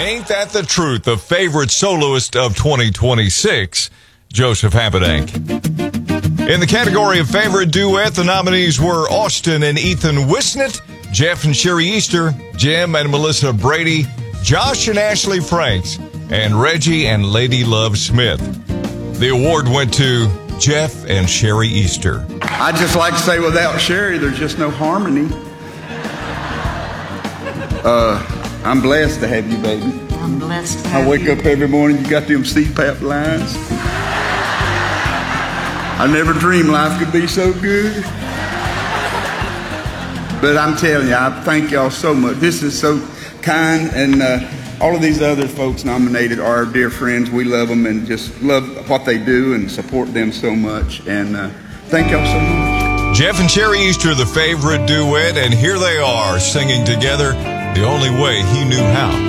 Ain't That the Truth, the favorite soloist of 2026, Joseph Habedank. In the category of favorite duet, the nominees were Austin and Ethan Wisnett, Jeff and Sherry Easter, Jim and Melissa Brady, Josh and Ashley Franks, and Reggie and Lady Love Smith. The award went to Jeff and Sherry Easter. I'd just like to say without Sherry, there's just no harmony. I'm blessed to have you, baby. I'm blessed to have I wake you. up every morning, you got them CPAP lines. I never dreamed life could be so good. But I'm telling you, I thank y'all so much. This is so kind, and all of these other folks nominated are our dear friends. We love them and just love what they do and support them so much. And thank y'all so much. Jeff and Sherry Easter, the favorite duet, and here they are singing together The Only Way He Knew How.